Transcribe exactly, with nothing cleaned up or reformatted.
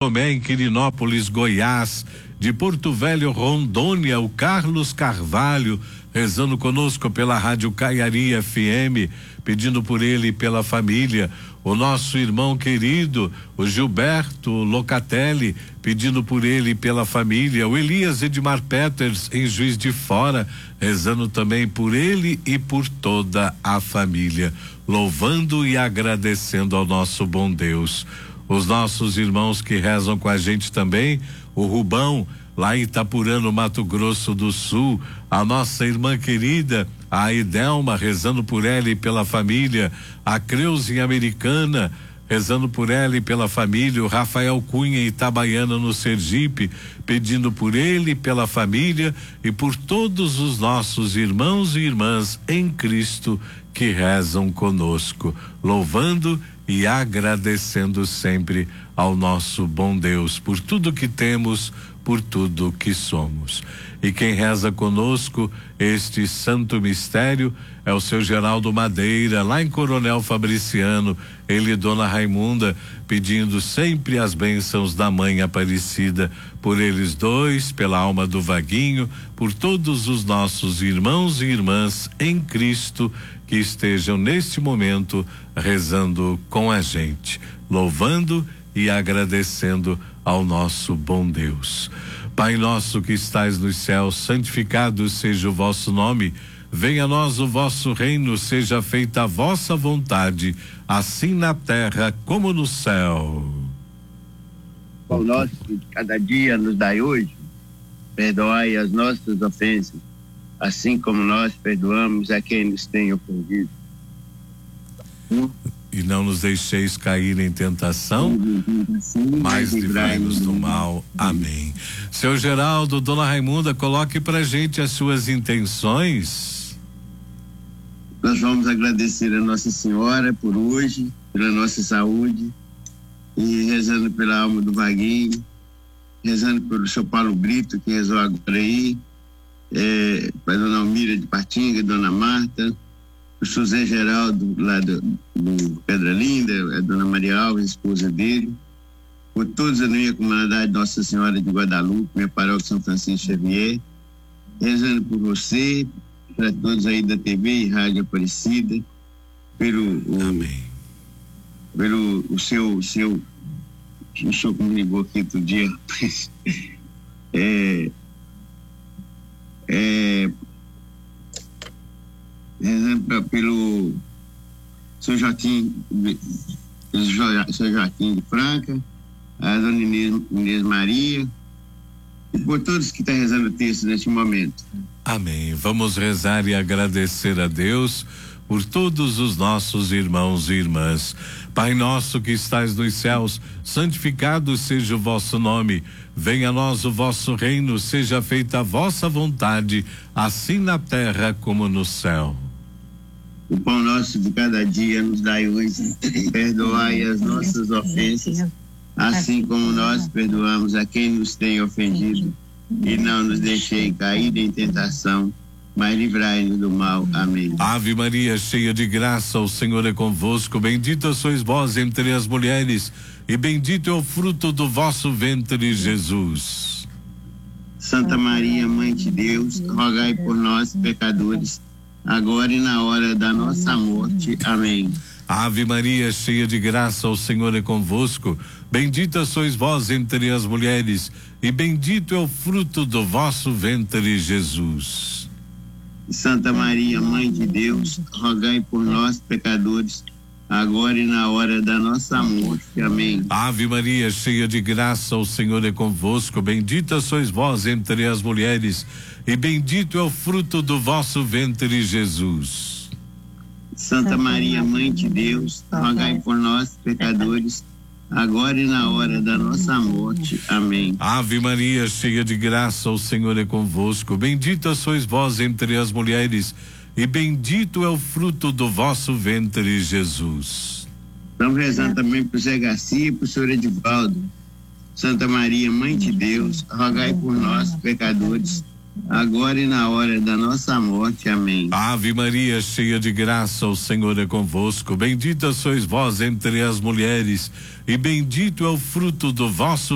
Tomé, em Quirinópolis, Goiás, de Porto Velho, Rondônia, o Carlos Carvalho, rezando conosco pela Rádio Caiari F M, pedindo por ele e pela família. O nosso irmão querido, o Gilberto Locatelli, pedindo por ele e pela família. O Elias Edmar Peters, em Juiz de Fora, rezando também por ele e por toda a família, louvando e agradecendo ao nosso bom Deus. Os nossos irmãos que rezam com a gente também, o Rubão, lá em Itapurã, no Mato Grosso do Sul, a nossa irmã querida, a Idelma, rezando por ela e pela família, a Creuza em Americana, rezando por ela e pela família, o Rafael Cunha em Itabaiana, no Sergipe, pedindo por ele e pela família e por todos os nossos irmãos e irmãs em Cristo que rezam conosco, louvando e agradecendo sempre ao nosso bom Deus por tudo que temos, por tudo que somos. E quem reza conosco este santo mistério é o seu Geraldo Madeira, lá em Coronel Fabriciano, ele e Dona Raimunda, pedindo sempre as bênçãos da Mãe Aparecida, por eles dois, pela alma do Vaguinho, por todos os nossos irmãos e irmãs em Cristo que estejam neste momento rezando com a gente, louvando e agradecendo ao nosso bom Deus. Pai nosso que estais nos céus, santificado seja o vosso nome, venha a nós o vosso reino, seja feita a vossa vontade, assim na terra como no céu. O nosso de cada dia nos dai hoje, perdoai as nossas ofensas, assim como nós perdoamos a quem nos tem ofendido. Hum? E não nos deixeis cair em tentação, mas livrai-nos do mal. Amém. Seu Geraldo, Dona Raimunda, coloque pra gente as suas intenções. Nós vamos agradecer a Nossa Senhora por hoje, pela nossa saúde, e rezando pela alma do Vaguinho, rezando pelo seu Paulo Brito, que rezou agora aí, é, para Dona Almira de Patinga, Dona Marta, o José Geraldo, lá do, do Pedra Linda, a Dona Maria Alves, esposa dele, por todos a minha comunidade Nossa Senhora de Guadalupe, minha paróquia São Francisco Xavier, rezando por você, para todos aí da T V e Rádio Aparecida, pelo o, Amém. pelo o seu, seu o senhor comunicou aqui outro dia, é, é rezando pelo seu Joaquim, seu Joaquim de Franca, a Dona Inês, Inês Maria, e por todos que estão rezando o texto neste momento. Amém. Vamos rezar e agradecer a Deus por todos os nossos irmãos e irmãs. Pai nosso que estais nos céus, santificado seja o vosso nome. Venha a nós o vosso reino, seja feita a vossa vontade, assim na terra como no céu. O pão nosso de cada dia nos dai hoje, perdoai as nossas ofensas, assim como nós perdoamos a quem nos tem ofendido, e não nos deixei cair em tentação, mas livrai-nos do mal. Amém. Ave Maria, cheia de graça, o Senhor é convosco, bendita sois vós entre as mulheres, e bendito é o fruto do vosso ventre, Jesus. Santa Maria, Mãe de Deus, rogai por nós, pecadores, agora e na hora da nossa morte. Amém. Ave Maria, cheia de graça, o Senhor é convosco, bendita sois vós entre as mulheres, e bendito é o fruto do vosso ventre, Jesus. Santa Maria, Mãe de Deus, rogai por nós, pecadores, agora e na hora da nossa morte. Amém. Ave Maria, cheia de graça, o Senhor é convosco, bendita sois vós entre as mulheres, e bendito é o fruto do vosso ventre, Jesus. Santa Maria, Mãe de Deus, rogai por nós, pecadores, agora e na hora da nossa morte. Amém. Ave Maria, cheia de graça, o Senhor é convosco, bendita sois vós entre as mulheres, e bendito é o fruto do vosso ventre, Jesus. Estamos rezando também por Zé Garcia e por senhor Edivaldo. Santa Maria, Mãe de Deus, rogai por nós, pecadores, agora e na hora da nossa morte. Amém. Ave Maria, cheia de graça, o Senhor é convosco, bendita sois vós entre as mulheres, e bendito é o fruto do vosso